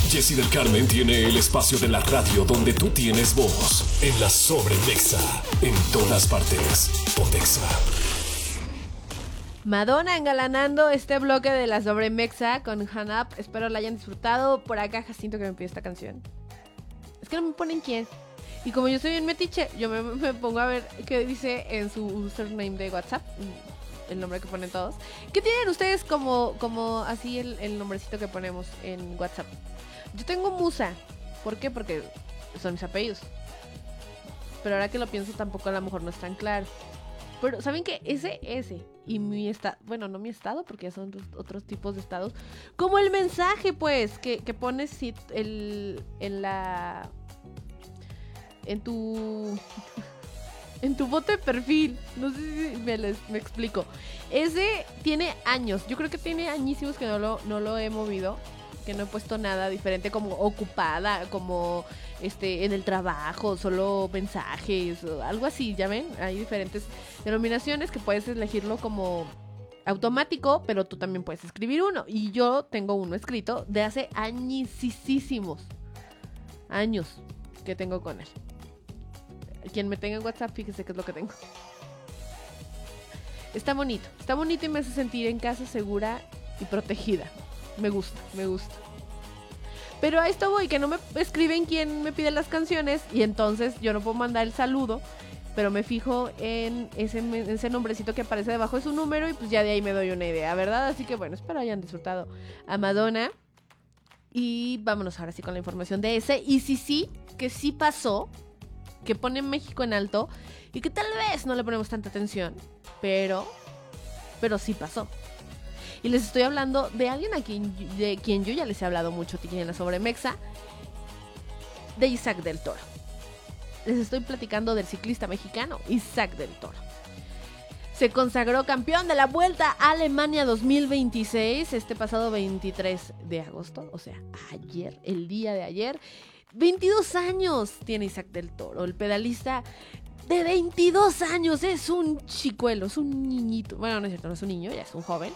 Jessy del Carmen tiene el espacio de la radio donde tú tienes voz. En la Sobremexa. En todas partes. Pontexa. Madonna engalanando este bloque de la Sobremexa con Hand Up. Espero la hayan disfrutado. Por acá Jacinto que me pide esta canción. Es que no me ponen quién. Y como yo soy bien metiche, yo me pongo a ver qué dice en su username de WhatsApp. El nombre que ponen todos. ¿Qué tienen ustedes como así el nombrecito que ponemos en WhatsApp? Yo tengo Musa. ¿Por qué? Porque son mis apellidos. Pero ahora que lo pienso tampoco a lo mejor no es tan claro. Pero ¿saben qué? Ese y mi estado, bueno, no mi estado porque son otros tipos de estados. Como el mensaje pues que pones en tu foto de perfil. No sé si me explico. Ese tiene años. Yo creo que tiene añísimos que no lo he movido. Que no he puesto nada diferente como ocupada, como en el trabajo, solo mensajes, o algo así, ¿ya ven? Hay diferentes denominaciones que puedes elegirlo como automático, pero tú también puedes escribir uno. Y yo tengo uno escrito de hace años que tengo con él. Quien me tenga en WhatsApp, fíjese qué es lo que tengo. Está bonito y me hace sentir en casa segura y protegida. Me gusta. Pero a esto voy, que no me escriben quién me pide las canciones y entonces yo no puedo mandar el saludo, pero me fijo en ese nombrecito que aparece debajo de su número y pues ya de ahí me doy una idea, ¿verdad? Así que bueno, espero hayan disfrutado a Madonna. Y vámonos ahora sí con la información de ese. Y sí, que sí pasó, que pone México en alto y que tal vez no le ponemos tanta atención, pero sí pasó. Y les estoy hablando de alguien de quien yo ya les he hablado mucho aquí en la Sobremexa, de Isaac del Toro. Les estoy platicando del ciclista mexicano Isaac del Toro. Se consagró campeón de la Vuelta a Alemania 2026 este pasado 23 de agosto, o sea, ayer, el día de ayer. 22 años tiene Isaac del Toro, el pedalista de 22 años, es un chicuelo, es un niñito. Bueno, no es cierto, no es un niño, ya es un joven.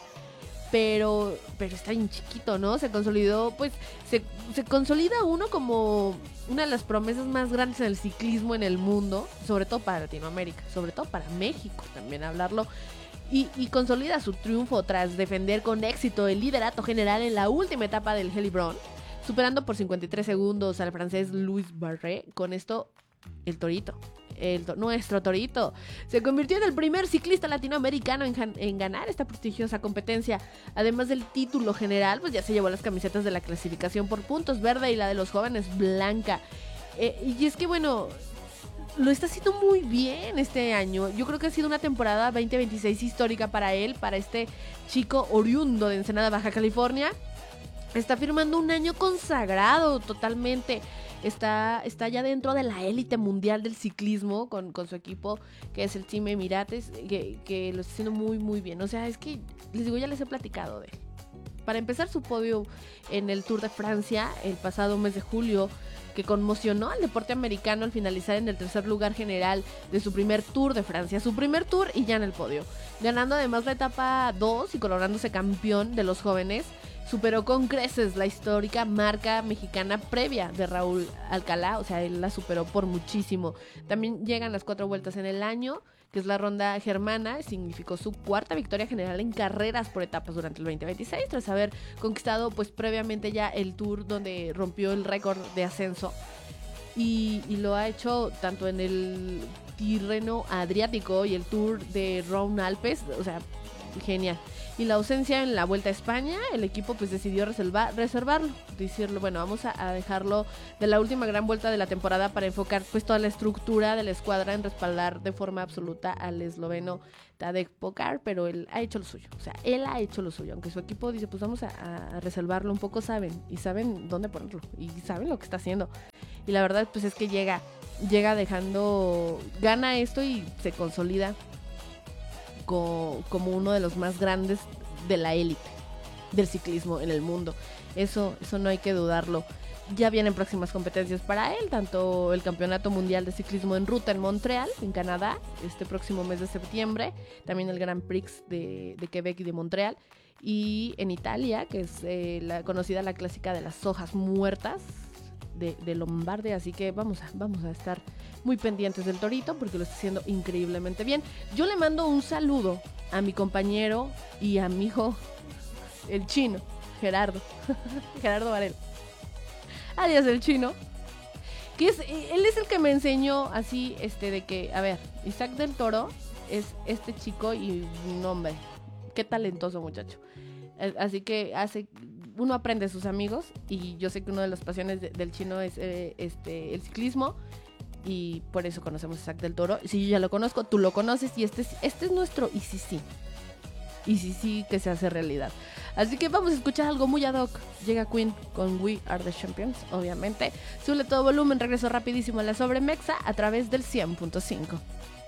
Pero está bien chiquito, ¿no? Se consolidó, pues, se consolida uno como una de las promesas más grandes en el ciclismo en el mundo, sobre todo para Latinoamérica, sobre todo para México también hablarlo, y consolida su triunfo tras defender con éxito el liderato general en la última etapa del Heilbronn, superando por 53 segundos al francés Louis Barret. Con esto, el Torito, nuestro Torito, se convirtió en el primer ciclista latinoamericano en ganar esta prestigiosa competencia. Además del título general, pues ya se llevó las camisetas de la clasificación por puntos verde y la de los jóvenes blanca. Y es que bueno, lo está haciendo muy bien este año. Yo creo que ha sido una temporada 2026 histórica para él, para este chico oriundo de Ensenada, Baja California. Está firmando un año consagrado totalmente. Está ya dentro de la élite mundial del ciclismo con su equipo, que es el Team Emirates, que lo está haciendo muy, muy bien. O sea, es que, les digo, ya les he platicado de él. Para empezar, su podio en el Tour de Francia el pasado mes de julio, que conmocionó al deporte americano al finalizar en el tercer lugar general de su primer Tour de Francia. Su primer Tour y ya en el podio. Ganando además la etapa 2 y coronándose campeón de los jóvenes. Superó con creces la histórica marca mexicana previa de Raúl Alcalá, o sea, él la superó por muchísimo. También llegan las 4 vueltas en el año, que es la ronda germana, significó su cuarta victoria general en carreras por etapas durante el 2026, tras haber conquistado pues previamente ya el Tour donde rompió el récord de ascenso. Y lo ha hecho tanto en el Tirreno Adriático y el Tour de Rhône-Alpes, o sea, genial. Y la ausencia en la Vuelta a España, el equipo pues decidió reservarlo, decirlo, bueno, vamos a dejarlo de la última gran vuelta de la temporada para enfocar pues toda la estructura de la escuadra en respaldar de forma absoluta al esloveno Tadej Pogačar, pero él ha hecho lo suyo, o sea, él ha hecho lo suyo, aunque su equipo dice pues vamos a reservarlo un poco, saben dónde ponerlo y saben lo que está haciendo. Y la verdad pues es que llega gana esto y se consolida como uno de los más grandes de la élite del ciclismo en el mundo. Eso no hay que dudarlo. Ya vienen próximas competencias para él, tanto el Campeonato Mundial de Ciclismo en Ruta en Montreal, en Canadá, este próximo mes de septiembre, también el Grand Prix de Quebec y de Montreal, y en Italia, que es conocida la clásica de las hojas muertas de Lombardi, así que vamos a estar muy pendientes del torito porque lo está haciendo increíblemente bien. Yo le mando un saludo a mi compañero y amigo, el chino, Gerardo Varela, alias el chino, que él es el que me enseñó así, de que, a ver, Isaac del Toro es este chico y no, hombre, qué talentoso muchacho. Así que uno aprende de sus amigos y yo sé que una de las pasiones del chino es el ciclismo y por eso conocemos a Isaac del Toro. Si yo ya lo conozco, tú lo conoces y este es nuestro y sí que se hace realidad. Así que vamos a escuchar algo muy ad hoc. Llega Queen con We Are The Champions, obviamente. Sube todo volumen, regreso rapidísimo a la Sobre Mexa a través del 100.5.